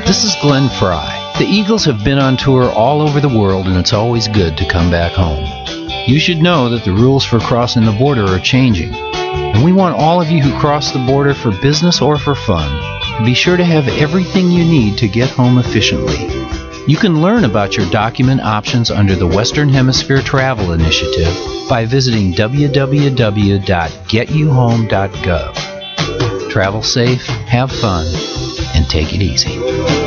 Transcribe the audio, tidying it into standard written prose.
This is Glenn Fry. The Eagles have been on tour all over the world, and it's always good to come back home. You should know that the rules for crossing the border are changing, and we want all of you who cross the border for business or for fun to be sure to have everything you need to get home efficiently. You can learn about your document options under the Western Hemisphere Travel Initiative by visiting www.getyouhome.gov. Travel safe, have fun, and take it easy.